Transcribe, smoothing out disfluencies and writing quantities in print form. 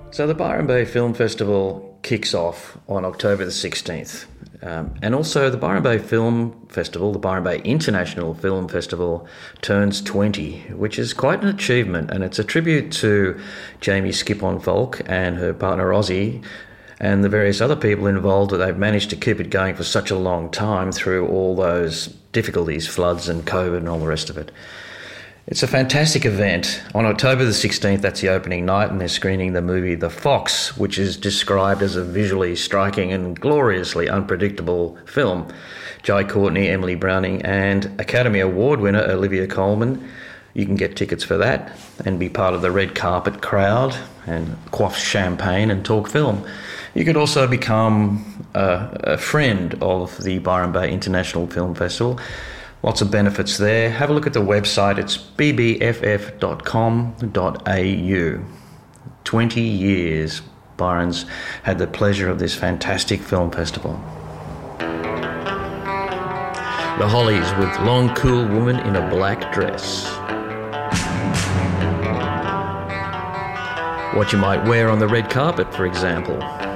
So the Byron Bay Film Festival kicks off on October the 16th. And also the Byron Bay Film Festival, the Byron Bay International Film Festival, turns 20, which is quite an achievement. And it's a tribute to Jamie Skip-on-Falk and her partner Ozzy and the various other people involved that they've managed to keep it going for such a long time through all those difficulties, floods and COVID and all the rest of it. It's a fantastic event. On October the 16th, that's the opening night, and they're screening the movie The Fox, which is described as a visually striking and gloriously unpredictable film. Jai Courtney, Emily Browning, and Academy Award winner Olivia Colman. You can get tickets for that and be part of the red carpet crowd and quaff champagne and talk film. You could also become a friend of the Byron Bay International Film Festival. Lots of benefits there. Have a look at the website. It's bbff.com.au. 20 years Byron's had the pleasure of this fantastic film festival. The Hollies with Long Cool Woman in a Black Dress. What you might wear on the red carpet, for example.